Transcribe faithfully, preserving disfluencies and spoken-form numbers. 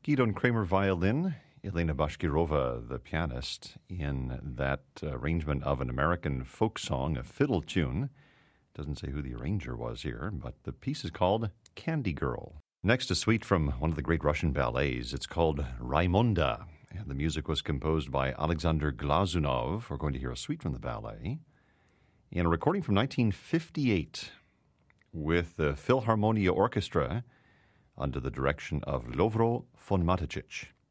Gidon Kramer violin, Elena Bashkirova the pianist, in that arrangement of an American folk song, a fiddle tune. Doesn't say who the arranger was here, but the piece is called Candy Girl. Next, a suite from one of the great Russian ballets. It's called Raimonda, and the music was composed by Alexander Glazunov. We're going to hear a suite from the ballet. In a recording from nineteen fifty-eight with the Philharmonia Orchestra under the direction of Lovro von Matichich.